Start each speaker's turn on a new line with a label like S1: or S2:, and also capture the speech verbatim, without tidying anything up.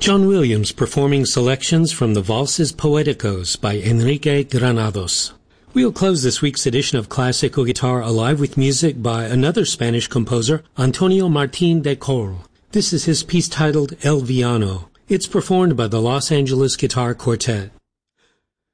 S1: John Williams performing selections from the Valses Poeticos by Enrique Granados. We'll close this week's edition of Classical Guitar Alive with music by another Spanish composer, Antonio Martín de Corll. This is his piece titled El Villano. It's performed by the Los Angeles Guitar Quartet.